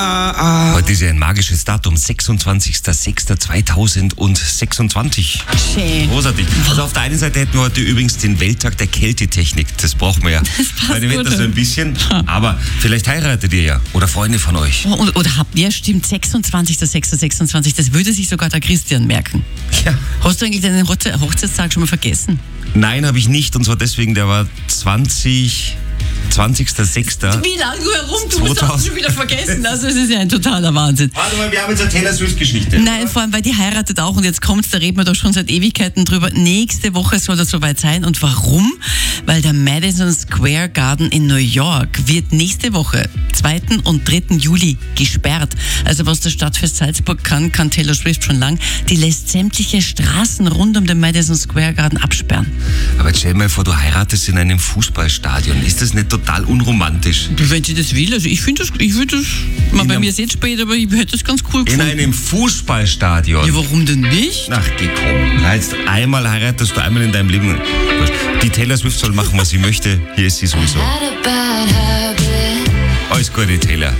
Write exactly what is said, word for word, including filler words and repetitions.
Heute ist ja ein magisches Datum, sechsundzwanzigster sechster zweitausendsechsundzwanzig. Schön. Großartig. Also auf der einen Seite hätten wir heute übrigens den Welttag der Kältetechnik. Das brauchen wir ja. Das passt Bei dem gut. Wetter so ein bisschen. Aber vielleicht heiratet ihr ja. Oder Freunde von euch. Oh, Oder, oder habt ihr, stimmt, sechsundzwanzigster sechster sechsundzwanzig, das würde sich sogar der Christian merken. Ja. Hast du eigentlich deinen Hochze- Hochzeitstag schon mal vergessen? Nein, habe ich nicht. Und zwar deswegen, der war zwanzig... zwanzigster sechster Wie lange du herumtust, hast zweitausend. du schon wieder vergessen. Also es ist ja ein totaler Wahnsinn. Warte mal, wir haben jetzt eine Taylor Swift-Geschichte. Nein, vor allem, weil die heiratet auch und jetzt kommt's, da reden wir doch schon seit Ewigkeiten drüber. Nächste Woche soll das soweit sein. Und warum? Weil der Madison Square Garden in New York wird nächste Woche, zweiten und dritten Juli, gesperrt. Also was das Stadtfest Salzburg kann, kann Taylor Swift schon lang. Die lässt sämtliche Straßen rund um den Madison Square Garden absperren. Aber jetzt stell dir mal vor, du heiratest in einem Fußballstadion. Ist das nicht total unromantisch? Wenn sie das will, also ich finde das, ich würde das, mal bei einem- mir ist jetzt spät, aber ich hätte das ganz cool In gefunden. einem Fußballstadion? Ja, warum denn nicht? Ach, geh komm. Na, jetzt einmal heiratest du einmal in deinem Leben. Die Taylor Swift soll machen, was sie möchte. Hier ist sie sowieso. Alles Gute, Taylor.